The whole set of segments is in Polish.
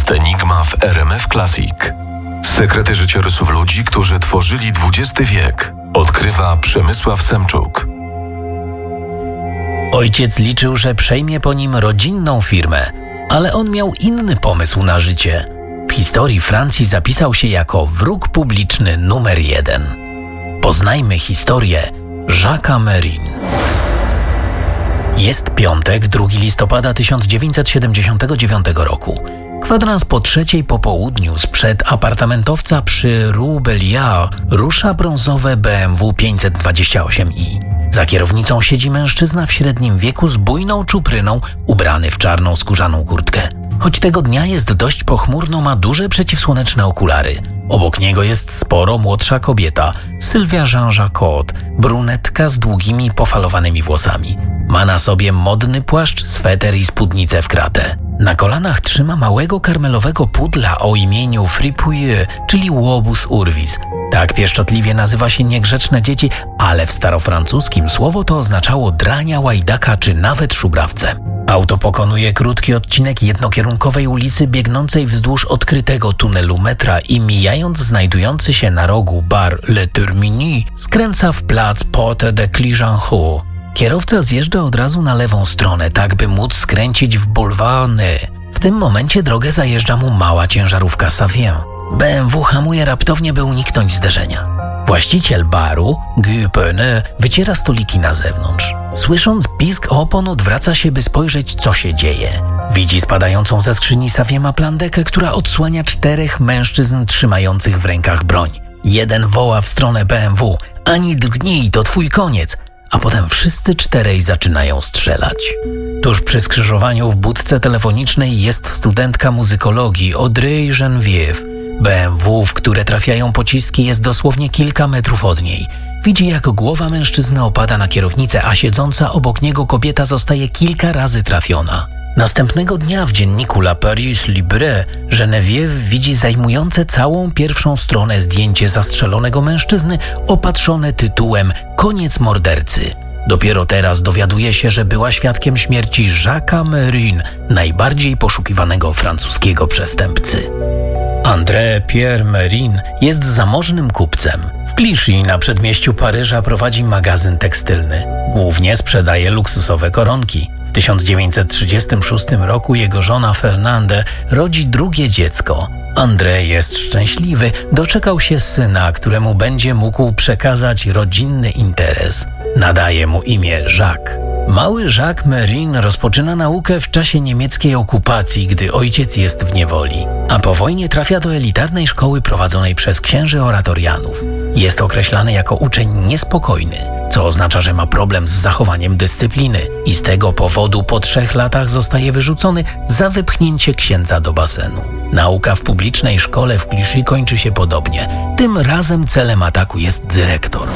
Podcast Enigma w RMF Classic. Sekrety życiorysów ludzi, którzy tworzyli XX wiek, odkrywa Przemysław Semczuk. Ojciec liczył, że przejmie po nim rodzinną firmę, ale on miał inny pomysł na życie. W historii Francji zapisał się jako wróg publiczny numer 1. Poznajmy historię Jacques'a Mérina. Jest piątek, 2 listopada 1979 roku. Kwadrans po 3 po południu sprzed apartamentowca przy Rue Belliard rusza brązowe BMW 528i. Za kierownicą siedzi mężczyzna w średnim wieku z bujną czupryną, ubrany w czarną skórzaną kurtkę. Choć tego dnia jest dość pochmurno, ma duże przeciwsłoneczne okulary. Obok niego jest sporo młodsza kobieta, Sylwia Jean-Jacques, brunetka z długimi, pofalowanymi włosami. Ma na sobie modny płaszcz, sweter i spódnicę w kratę. Na kolanach trzyma małego karmelowego pudla o imieniu Fripouille, czyli łobuz urwis. Tak pieszczotliwie nazywa się niegrzeczne dzieci, ale w starofrancuskim słowo to oznaczało drania, łajdaka czy nawet szubrawcę. Auto pokonuje krótki odcinek jednokierunkowej ulicy biegnącej wzdłuż odkrytego tunelu metra i mijając znajdujący się na rogu bar Le Termini, skręca w plac Porte de Clignancourt. Kierowca zjeżdża od razu na lewą stronę, tak by móc skręcić w Boulevard Ney. W tym momencie drogę zajeżdża mu mała ciężarówka Savien. BMW hamuje raptownie, by uniknąć zderzenia. Właściciel baru, Guy Pene, wyciera stoliki na zewnątrz. Słysząc pisk opon, odwraca się, by spojrzeć, co się dzieje. Widzi spadającą ze skrzyni Saviema plandekę, która odsłania 4 mężczyzn trzymających w rękach broń. Jeden woła w stronę BMW: ani drgnij, to twój koniec. A potem wszyscy 4 zaczynają strzelać. Tuż przy skrzyżowaniu w budce telefonicznej jest studentka muzykologii Audrey Geneviève. BMW, w które trafiają pociski, jest dosłownie kilka metrów od niej. Widzi, jak głowa mężczyzny opada na kierownicę, a siedząca obok niego kobieta zostaje kilka razy trafiona. Następnego dnia w dzienniku La Paris Libre Geneviève widzi zajmujące całą pierwszą stronę zdjęcie zastrzelonego mężczyzny opatrzone tytułem „Koniec mordercy”. Dopiero teraz dowiaduje się, że była świadkiem śmierci Jacques'a Mérina, najbardziej poszukiwanego francuskiego przestępcy. André Pierre Mérin jest zamożnym kupcem. W Clichy na przedmieściu Paryża prowadzi magazyn tekstylny. Głównie sprzedaje luksusowe koronki. W 1936 roku jego żona Fernande rodzi drugie dziecko. André jest szczęśliwy, doczekał się syna, któremu będzie mógł przekazać rodzinny interes. Nadaje mu imię Jacques. Mały Jacques Mérin rozpoczyna naukę w czasie niemieckiej okupacji, gdy ojciec jest w niewoli, a po wojnie trafia do elitarnej szkoły prowadzonej przez księży oratorianów. Jest określany jako uczeń niespokojny, co oznacza, że ma problem z zachowaniem dyscypliny i z tego powodu po 3 latach zostaje wyrzucony za wypchnięcie księdza do basenu. Nauka w publicznej szkole w Clichy kończy się podobnie. Tym razem celem ataku jest dyrektor.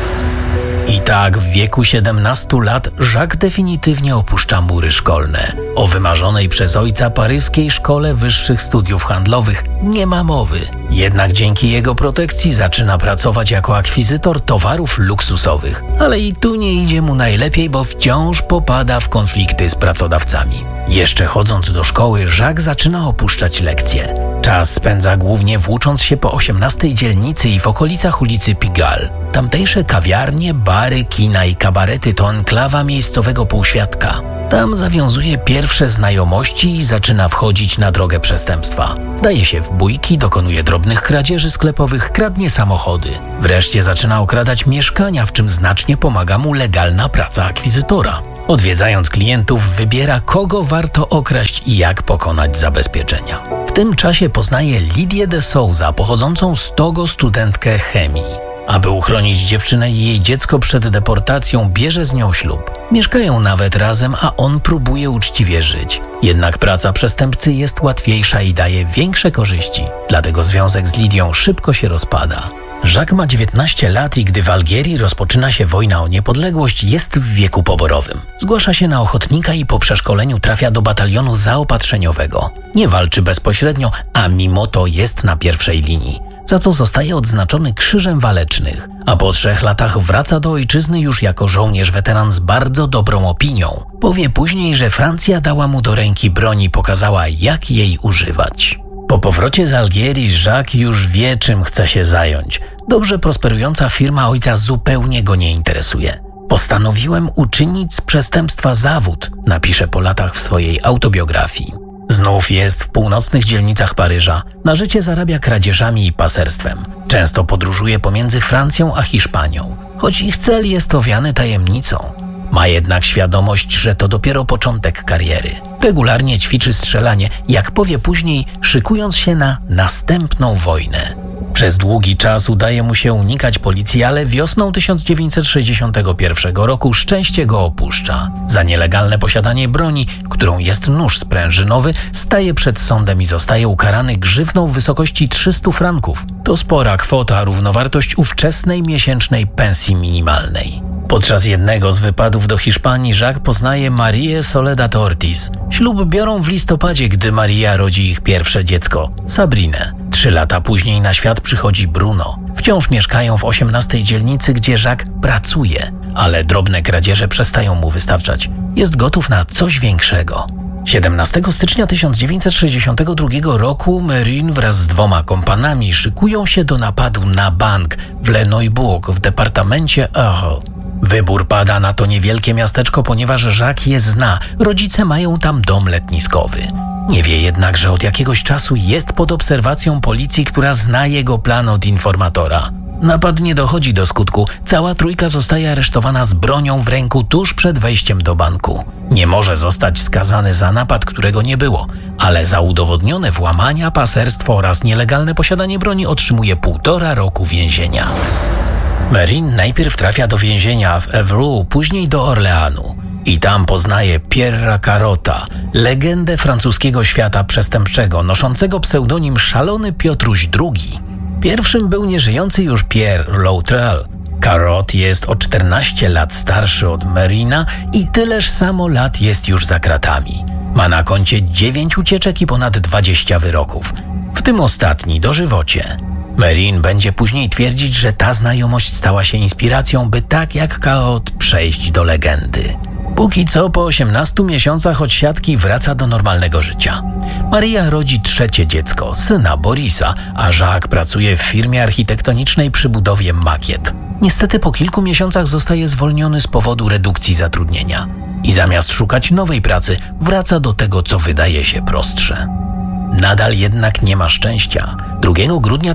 I tak w wieku 17 lat Jacques definitywnie opuszcza mury szkolne. O wymarzonej przez ojca paryskiej szkole wyższych studiów handlowych nie ma mowy. Jednak dzięki jego protekcji zaczyna pracować jako akwizytor towarów luksusowych. Ale i tu nie idzie mu najlepiej, bo wciąż popada w konflikty z pracodawcami. Jeszcze chodząc do szkoły, Jacques zaczyna opuszczać lekcje. Czas spędza głównie włócząc się po 18 dzielnicy i w okolicach ulicy Pigalle. Tamtejsze kawiarnie, bary, kina i kabarety to enklawa miejscowego półświadka. Tam zawiązuje pierwsze znajomości i zaczyna wchodzić na drogę przestępstwa. Wdaje się w bójki, dokonuje drobnych kradzieży sklepowych, kradnie samochody. Wreszcie zaczyna okradać mieszkania, w czym znacznie pomaga mu legalna praca akwizytora. Odwiedzając klientów, wybiera, kogo warto okraść i jak pokonać zabezpieczenia. W tym czasie poznaje Lidię de Souza, pochodzącą z Togo studentkę chemii. Aby uchronić dziewczynę i jej dziecko przed deportacją, bierze z nią ślub. Mieszkają nawet razem, a on próbuje uczciwie żyć. Jednak praca przestępcy jest łatwiejsza i daje większe korzyści. Dlatego związek z Lidią szybko się rozpada. Jacques ma 19 lat i gdy w Algierii rozpoczyna się wojna o niepodległość, jest w wieku poborowym. Zgłasza się na ochotnika i po przeszkoleniu trafia do batalionu zaopatrzeniowego. Nie walczy bezpośrednio, a mimo to jest na pierwszej linii. za co zostaje odznaczony Krzyżem Walecznych, a po 3 latach wraca do ojczyzny już jako żołnierz weteran z bardzo dobrą opinią. Powie później, że Francja dała mu do ręki broń i pokazała, jak jej używać. Po powrocie z Algierii Jacques już wie, czym chce się zająć. Dobrze prosperująca firma ojca zupełnie go nie interesuje. Postanowiłem uczynić z przestępstwa zawód, napisze po latach w swojej autobiografii. Znów jest w północnych dzielnicach Paryża. Na życie zarabia kradzieżami i paserstwem. Często podróżuje pomiędzy Francją a Hiszpanią, choć ich cel jest owiany tajemnicą. Ma jednak świadomość, że to dopiero początek kariery. Regularnie ćwiczy strzelanie, jak powie później, szykując się na następną wojnę. Przez długi czas udaje mu się unikać policji, ale wiosną 1961 roku szczęście go opuszcza. Za nielegalne posiadanie broni, którą jest nóż sprężynowy, staje przed sądem i zostaje ukarany grzywną w wysokości 300 franków. To spora kwota, równowartość ówczesnej miesięcznej pensji minimalnej. Podczas jednego z wypadów do Hiszpanii Jacques poznaje Marię Soledad Ortiz. Ślub biorą w listopadzie, gdy Maria rodzi ich pierwsze dziecko, Sabrinę. 3 lata później na świat przychodzi Bruno. Wciąż mieszkają w 18 dzielnicy, gdzie Jacques pracuje, ale drobne kradzieże przestają mu wystarczać. Jest gotów na coś większego. 17 stycznia 1962 roku Merin wraz z 2 kompanami szykują się do napadu na bank w Le Neubourg w departamencie Eure. Wybór pada na to niewielkie miasteczko, ponieważ Jacques je zna. Rodzice mają tam dom letniskowy. Nie wie jednak, że od jakiegoś czasu jest pod obserwacją policji, która zna jego plan od informatora. Napad nie dochodzi do skutku. Cała trójka zostaje aresztowana z bronią w ręku tuż przed wejściem do banku. Nie może zostać skazany za napad, którego nie było, ale za udowodnione włamania, paserstwo oraz nielegalne posiadanie broni otrzymuje 1,5 roku więzienia. Merin najpierw trafia do więzienia w Évreux, później do Orleanu. I tam poznaje Pierre'a Carota, legendę francuskiego świata przestępczego, noszącego pseudonim Szalony Piotruś II. Pierwszym był nieżyjący już Pierre Loutrel. Carot jest o 14 lat starszy od Merina i tyleż samo lat jest już za kratami. Ma na koncie 9 ucieczek i ponad 20 wyroków, w tym ostatni dożywocie. Merin będzie później twierdzić, że ta znajomość stała się inspiracją, by tak jak Carot przejść do legendy. Póki co po 18 miesiącach od siatki wraca do normalnego życia. Maria rodzi 3 dziecko, syna Borisa, a Jacques pracuje w firmie architektonicznej przy budowie makiet. Niestety po kilku miesiącach zostaje zwolniony z powodu redukcji zatrudnienia. I zamiast szukać nowej pracy, wraca do tego, co wydaje się prostsze. Nadal jednak nie ma szczęścia. 2 grudnia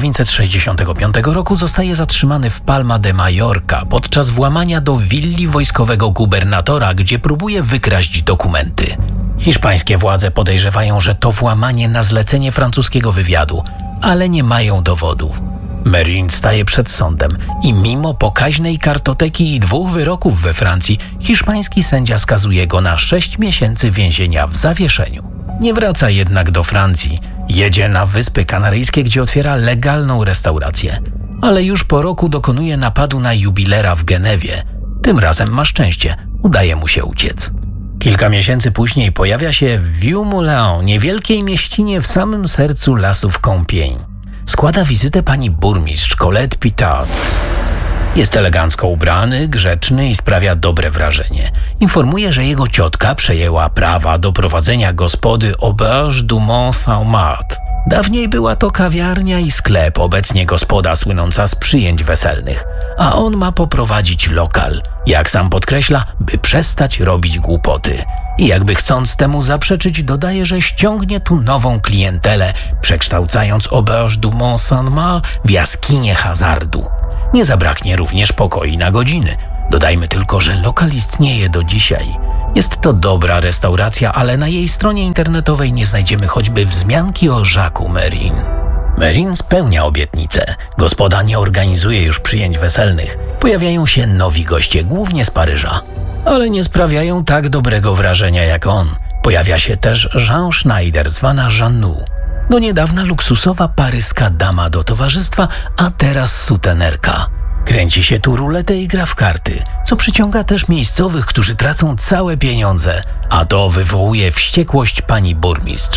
1965 roku zostaje zatrzymany w Palma de Mallorca podczas włamania do willi wojskowego gubernatora, gdzie próbuje wykraść dokumenty. Hiszpańskie władze podejrzewają, że to włamanie na zlecenie francuskiego wywiadu, ale nie mają dowodów. Merin staje przed sądem i mimo pokaźnej kartoteki i 2 wyroków we Francji, hiszpański sędzia skazuje go na 6 miesięcy więzienia w zawieszeniu. Nie wraca jednak do Francji. Jedzie na Wyspy Kanaryjskie, gdzie otwiera legalną restaurację. Ale już po roku dokonuje napadu na jubilera w Genewie. Tym razem ma szczęście. Udaje mu się uciec. Kilka miesięcy później pojawia się w Vieux-Moulin, niewielkiej mieścinie w samym sercu lasów Compiègne. Składa wizytę pani burmistrz Colette Pitard. Jest elegancko ubrany, grzeczny i sprawia dobre wrażenie. Informuje, że jego ciotka przejęła prawa do prowadzenia gospody Auberge du Mont Saint-Marthe. Dawniej była to kawiarnia i sklep, obecnie gospoda słynąca z przyjęć weselnych. A on ma poprowadzić lokal, jak sam podkreśla, by przestać robić głupoty. I jakby chcąc temu zaprzeczyć, dodaje, że ściągnie tu nową klientelę, przekształcając Auberge du Mont Saint-Marthe w jaskinię hazardu. Nie zabraknie również pokoi na godziny. Dodajmy tylko, że lokal istnieje do dzisiaj. Jest to dobra restauracja, ale na jej stronie internetowej nie znajdziemy choćby wzmianki o Jacquesu Merin. Merin spełnia obietnicę. Gospoda nie organizuje już przyjęć weselnych. Pojawiają się nowi goście, głównie z Paryża. Ale nie sprawiają tak dobrego wrażenia jak on. Pojawia się też Jean Schneider, zwana Jeannou. Do niedawna luksusowa paryska dama do towarzystwa, a teraz sutenerka. Kręci się tu ruletę i gra w karty, co przyciąga też miejscowych, którzy tracą całe pieniądze, a to wywołuje wściekłość pani burmistrz.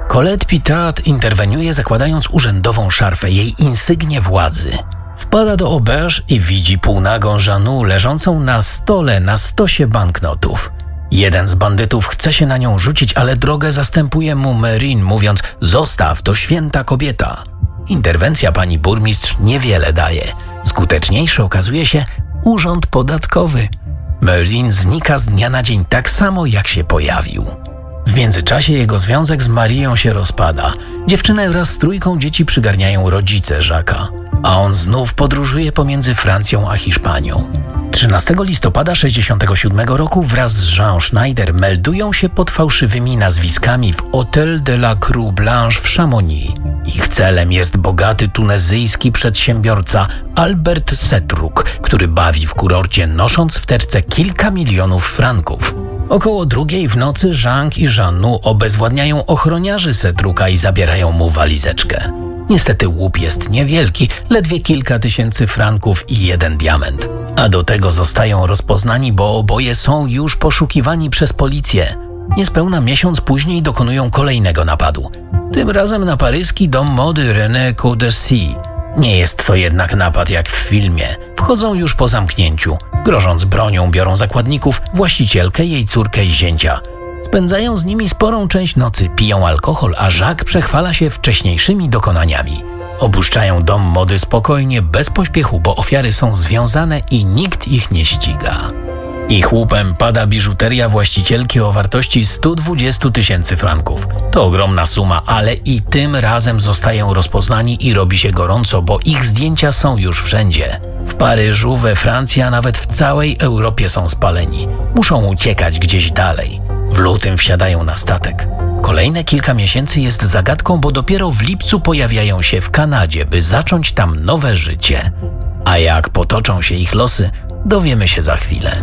Colette Pitard interweniuje, zakładając urzędową szarfę, jej insygnię władzy. Wpada do auberge i widzi półnagą Jeannu leżącą na stole na stosie banknotów. Jeden z bandytów chce się na nią rzucić, ale drogę zastępuje mu Merin, mówiąc: zostaw, to święta kobieta. Interwencja pani burmistrz niewiele daje. Skuteczniejszy okazuje się urząd podatkowy. Merin znika z dnia na dzień tak samo, jak się pojawił. W międzyczasie jego związek z Marią się rozpada. Dziewczynę wraz z trójką dzieci przygarniają rodzice Jacques'a, a on znów podróżuje pomiędzy Francją a Hiszpanią. 13 listopada 1967 roku wraz z Jean Schneider meldują się pod fałszywymi nazwiskami w Hôtel de la Croix Blanche w Chamonix. Ich celem jest bogaty tunezyjski przedsiębiorca Albert Setruk, który bawi w kurorcie, nosząc w teczce kilka milionów franków. Około 2:00 w nocy Jean i Jeannu obezwładniają ochroniarzy Setruka i zabierają mu walizeczkę. Niestety łup jest niewielki, ledwie kilka tysięcy franków i 1 diament. A do tego zostają rozpoznani, bo oboje są już poszukiwani przez policję. Niespełna miesiąc później dokonują kolejnego napadu. Tym razem na paryski dom mody René Coudessy. Nie jest to jednak napad jak w filmie. Wchodzą już po zamknięciu. Grożąc bronią, biorą zakładników, właścicielkę, jej córkę i zięcia. Spędzają z nimi sporą część nocy, piją alkohol, a Jacques przechwala się wcześniejszymi dokonaniami. Opuszczają dom mody spokojnie, bez pośpiechu, bo ofiary są związane i nikt ich nie ściga. Ich łupem pada biżuteria właścicielki o wartości 120 000 franków. To ogromna suma, ale i tym razem zostają rozpoznani i robi się gorąco, bo ich zdjęcia są już wszędzie. W Paryżu, we Francji, a nawet w całej Europie są spaleni. Muszą uciekać gdzieś dalej. W lutym wsiadają na statek. Kolejne kilka miesięcy jest zagadką, bo dopiero w lipcu pojawiają się w Kanadzie, by zacząć tam nowe życie. A jak potoczą się ich losy, dowiemy się za chwilę.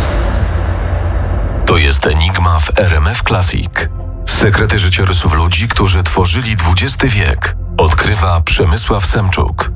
To jest Enigma w RMF Classic. Sekrety życiorysów ludzi, którzy tworzyli XX wiek. Odkrywa Przemysław Semczuk.